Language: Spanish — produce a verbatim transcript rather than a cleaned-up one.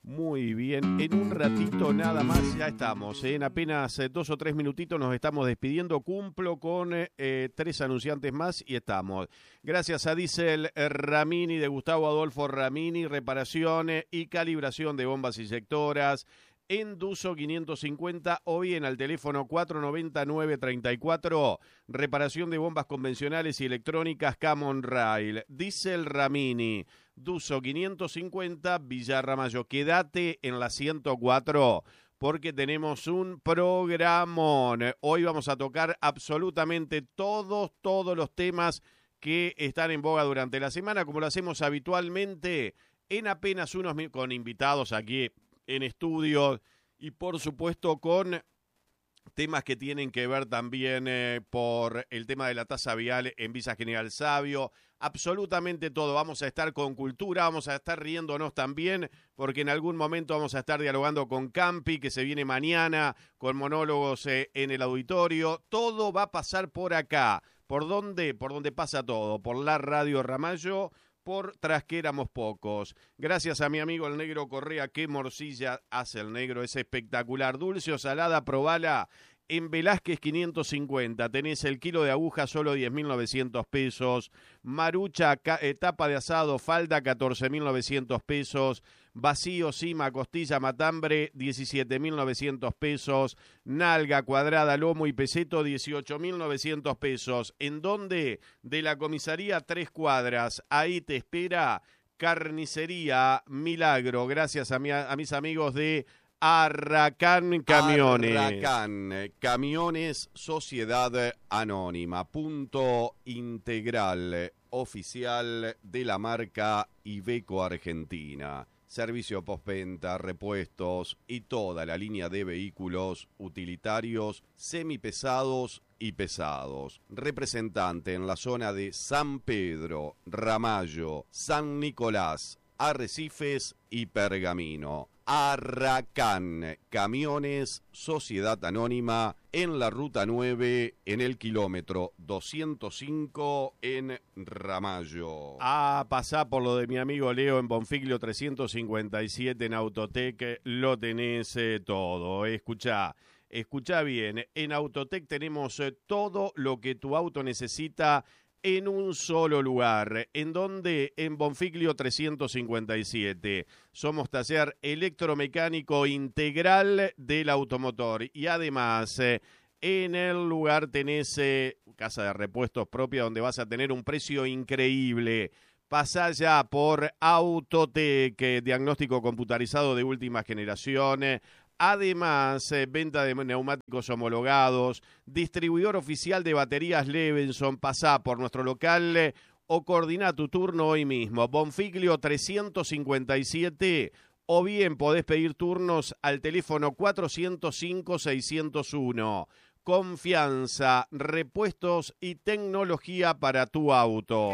Muy bien, en un ratito nada más ya estamos, ¿eh? En apenas eh, dos o tres minutitos nos estamos despidiendo, cumplo con eh, tres anunciantes más y estamos. Gracias a Diesel Ramini de Gustavo Adolfo Ramini, reparación y calibración de bombas inyectoras en Duso quinientos cincuenta o bien al teléfono cuatro noventa nueve treinta y cuatro, reparación de bombas convencionales y electrónicas Camon Rail. Diesel Ramini, Duso quinientos cincuenta, Villa Ramallo. Quédate en la ciento cuatro porque tenemos un programón. Hoy vamos a tocar absolutamente todos, todos los temas que están en boga durante la semana, como lo hacemos habitualmente en apenas unos minutos, con invitados aquí en estudio y por supuesto con temas que tienen que ver también eh, por el tema de la tasa vial en Villa General Savio. Absolutamente todo. Vamos a estar con cultura, vamos a estar riéndonos también, porque en algún momento vamos a estar dialogando con Campi, que se viene mañana, con monólogos eh, en el auditorio. Todo va a pasar por acá. ¿Por dónde? Por donde pasa todo. Por la Radio Ramallo, por Tras que éramos pocos. Gracias a mi amigo el Negro Correa. Qué morcilla hace el Negro, es espectacular. Dulce o salada, probala en Velázquez quinientos cincuenta. Tenés el kilo de aguja solo diez mil novecientos pesos. Marucha, eh, tapa de asado, falda catorce mil novecientos pesos. Vacío, cima, costilla, matambre diecisiete mil novecientos pesos. Nalga, cuadrada, lomo y peseto dieciocho mil novecientos pesos. ¿En dónde? De la comisaría Tres Cuadras. Ahí te espera Carnicería Milagro. Gracias a, mi, a mis amigos de Arracán Camiones. Arracán Camiones, Sociedad Anónima, punto integral oficial de la marca Iveco Argentina. Servicio postventa, repuestos y toda la línea de vehículos utilitarios, semipesados y pesados. Representante en la zona de San Pedro, Ramallo, San Nicolás, Arrecifes y Pergamino. Arracán Camiones, Sociedad Anónima, en la Ruta nueve, en el kilómetro doscientos cinco, en Ramallo. Ah, pasá por lo de mi amigo Leo en Bonfiglio trescientos cincuenta y siete, en Autotec, lo tenés eh, todo. Escuchá, escuchá bien, en Autotec tenemos eh, todo lo que tu auto necesita en un solo lugar. ¿En dónde? En Bonfiglio trescientos cincuenta y siete. Somos taller electromecánico integral del automotor. Y además, eh, en el lugar tenés eh, casa de repuestos propia donde vas a tener un precio increíble. Pasá ya por Autotec, eh, diagnóstico computarizado de última generación. Eh, Además, eh, venta de neumáticos homologados, distribuidor oficial de baterías Levenson. Pasá por nuestro local eh, o coordina tu turno hoy mismo. Bonfiglio trescientos cincuenta y siete, o bien podés pedir turnos al teléfono cuatrocientos cinco seiscientos uno. Confianza, repuestos y tecnología para tu auto.